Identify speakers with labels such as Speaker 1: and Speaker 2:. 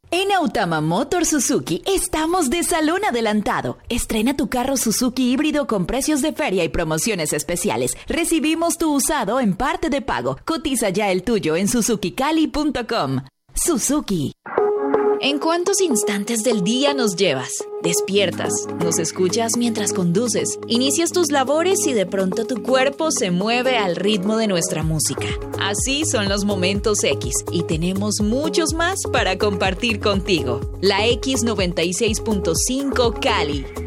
Speaker 1: En Autama Motor Suzuki estamos de salón adelantado. Estrena tu carro Suzuki híbrido con precios de feria y promociones especiales. Recibimos tu usado en parte de pago. Cotiza ya el tuyo en suzukicali.com. Suzuki. ¿En cuántos instantes del día nos llevas? Despiertas, nos escuchas mientras conduces, inicias tus labores y de pronto tu cuerpo se mueve al ritmo de nuestra música. Así son los momentos X y tenemos muchos más para compartir contigo. La X96.5 Cali.